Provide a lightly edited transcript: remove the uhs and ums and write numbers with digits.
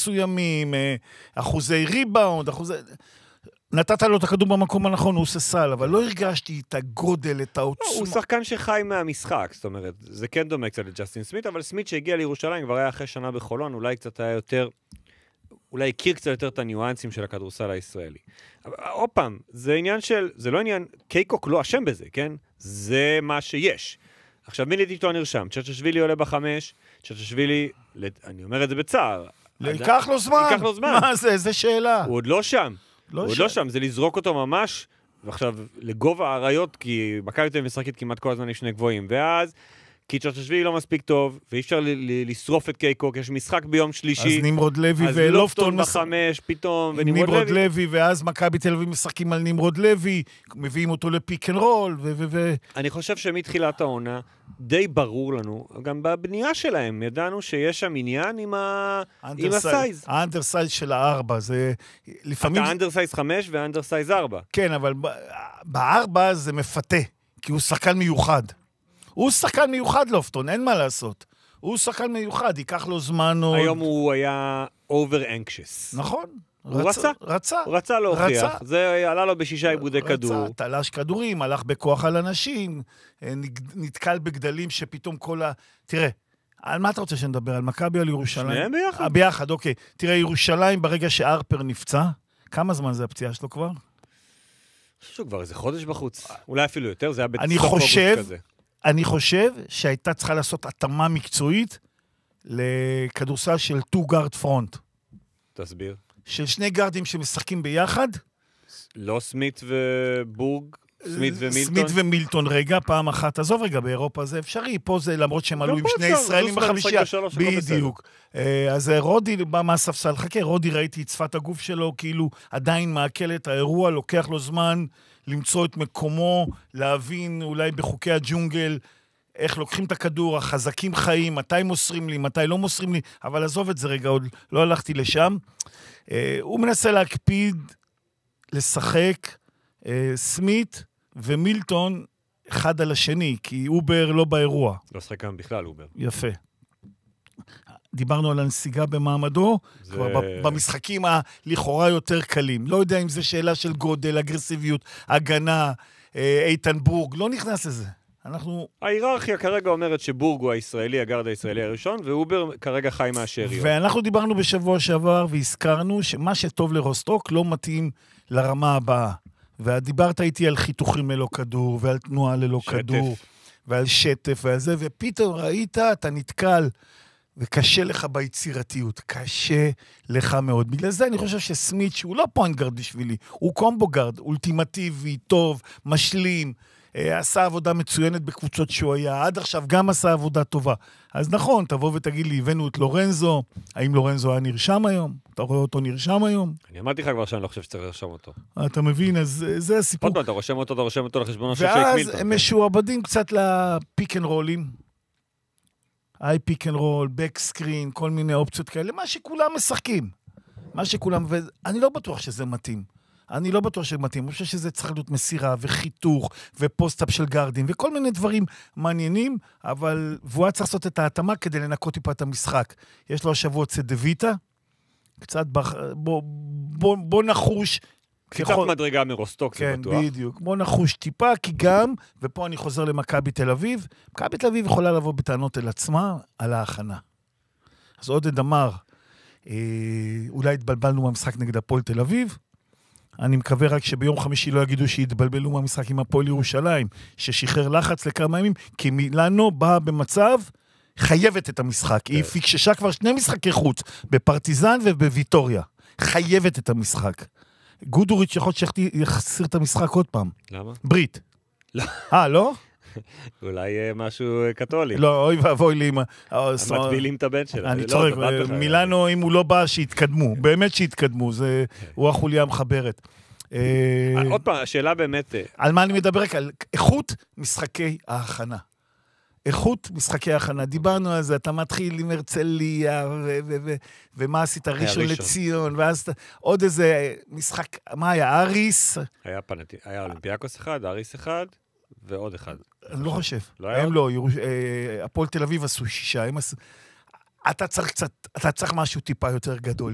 מסוימים, אחוזי ריבאונד, נתת לו את הכדור במקום הנכון, הוא עושה סל, אבל לא הרגשתי את הגודל, את העוצמה. הוא שחקן שחי מהמשחק, זאת אומרת, זה כן דומה קצת לג'סטין סמית, אבל סמית שהגיע לירושלים כבר היה אחרי שנה בחולון, אולי קצת היה יותר, אולי הכיר קצת יותר את הניואנסים של הכדורסל הישראלי. עוד פעם, זה עניין של, זה לא עניין, קייקוק לא אשם בזה, כן? זה מה שיש. עכשיו, מי לידי לא נרשם? צ'צ'שווילי עולה ב5, צ'צ'שווילי, אני אומר את זה בצער. ייקח לו זמן. ייקח לו זמן. מה זה? זה שאלה. הוא עוד לא שם. הוא עוד לא שם, זה לזרוק אותו ממש, ועכשיו, לגובה האריות, כי מכבי תל אביב משחקת כמעט כל הזמן עם שני גבוהים, ואז, כי צ'צ'שווילי לא מספיק טוב, ואי אפשר לשרוף את קייקוק, יש משחק ביום שלישי. אז נמרוד לוי אז ולופטון בחמש, פתאום, ונמרוד לוי, ואז מכבי תל אביב משחקים על נמרוד לוי, מביאים אותו לפיק אנד רול, אני חושב שמתחילת העונה, די ברור לנו, גם בבנייה שלהם, ידענו שיש שם עניין עם הסייז. האנדרסייז של ה4, זה לפעמים... אתה אנדרסייז 5 ואנדרסייז 4. כן, אבל ב4 זה מפתה, כי הוא שחקן מיוחד. הוא שחקן מיוחד, לופטון, אין מה לעשות. הוא שחקן מיוחד, ייקח לו זמן עוד... היום הוא היה over anxious. נכון. הוא רצה להוכיח. זה עלה לו ב6 עיבודי כדור. תלש כדורים, הלך בכוח על אנשים, נתקל בגדלים שפתאום כל תראה, על מה אתה רוצה שנדבר? על מכבי או על ירושלים? שניהם ביחד. ביחד, אוקיי. תראה, ירושלים ברגע שארפר נפצע, כמה זמן זה הפציעה שלו כבר? שהוא כבר איזה חודש בחוץ. אולי אפילו יותר, זה היה בסוף אוגוסט כזה. אני חושב שהייתה צריכה לעשות התאמה מקצועית לכדורסל של 2 guard front. תסביר. של 2 גארדים שמשחקים ביחד. לא סמית ובורג, סמית ומילטון. סמית ומילטון, רגע, פעם אחת. עזוב רגע, באירופה זה אפשרי. פה זה למרות שהם עלו עם 2 ישראלים בחמישייה. בדיוק. אז רודי בא מהספסל. חכה, רודי ראיתי את שפת הגוף שלו, כאילו עדיין מעכל את האירוע, לוקח לו זמן למצוא את מקומו, להבין אולי בחוקי הג'ונגל, איך לוקחים את הכדור, החזקים חיים, מתי מוסרים לי, מתי לא מוסרים לי, אבל עזוב את זה רגע, עוד לא הלכתי לשם. הוא מנסה להקפיד, לשחק, סמית ומילטון אחד על השני, כי אובר לא באירוע. לא שחק גם בכלל אובר. יפה. דיברנו על הנסיגה במעמדו, כבר במשחקים הלכאורה יותר קלים. לא יודע אם זה שאלה של גודל, אגרסיביות, הגנה, איתן בורג, לא נכנס לזה. ההיררכיה כרגע אומרת שבורג הוא הישראלי, הגארד הישראלי הראשון, ואובר כרגע חי מהשאריות. ואנחנו דיברנו בשבוע שעבר והזכרנו שמה שטוב לרוסטוק לא מתאים לרמה הבאה. ודיברת איתי על חיתוכים ללא כדור, ועל תנועה ללא כדור, ועל שטף ועל זה, ופתאום ראית, אתה נתקל, וקשה לך ביצירתיות, קשה לך מאוד. בגלל זה אני חושב שסמית, שהוא לא פוינט גארד בשבילי, הוא קומבו גארד, אולטימטיבי, טוב, משלים, עשה עבודה מצוינת בקבוצות שהוא היה, עד עכשיו גם עשה עבודה טובה. אז נכון, תבוא ותגיד לי, הבאנו את לורנזו, האם לורנזו היה נרשם היום? אתה רואה אותו נרשם היום? אני אמרתי לך כבר שאני לא חושב שצריך לרשום אותו. אתה מבין, אז זה הסיפור. עוד פעם, אתה רושם אותו לחשבונו של שייק מילטון. ואז הם משועבדים קצת לפיק אנד רולים. איי פיק אנד רול, בק סקרין, כל מיני אופציות כאלה, מה שכולם משחקים. ואני לא בטוח שזה מתאים. אני חושב שזה צריך להיות מסירה וחיתוך ופוסט-אפ של גארדים וכל מיני דברים מעניינים, והוא צריך לעשות את ההתאמה כדי לנקות טיפה את המשחק. יש לו השבוע צדוויטה, קצת בוא נחוש. קצת מדרגה מרוסטוק, זה בטוח. כן, בדיוק. בוא נחוש טיפה, כי גם, ופה אני חוזר למכבי תל אביב, מכבי תל אביב יכולה לבוא בטענות אל עצמה על ההכנה. אז עודד אמר, אולי התבלבלנו מהמשחק נגד הפועל תל אביב, אני מקווה רק שביום חמישי לא יגידו שהתבלבלו מהמשחק עם הפועל ירושלים, ששחרר לחץ לכמה ימים, כי מילאנו באה במצב, חייבת את המשחק. היא פיקששה כבר 2 משחקי חוץ, בפרטיזן ובוויטוריה. חייבת את המשחק. גודוריץ' יכול שיחסיר את המשחק עוד פעם. למה? ברית. לא? אולי משהו קתולי. לא, אוי ואבוי לי. מטבילים את הבן שלה. אני צורק, מילאנו, אם הוא לא בא, שיתקדמו. באמת שיתקדמו, הוא החוליה המחברת. עוד פעם, השאלה באמת... על מה אני מדבר? על איכות משחקי ההכנה. איכות משחקי ההכנה. דיברנו על זה, אתה מתחיל עם הרצליה, ומה עשית? ראשון לציון, ואז עוד איזה משחק, מה היה? אריס? היה אולימפיאקוס אחד, אריס אחד, ועוד אחד. אני לא חושב. הם לא, הפועל תל אביב עשו 6. אתה צריך משהו טיפה יותר גדול.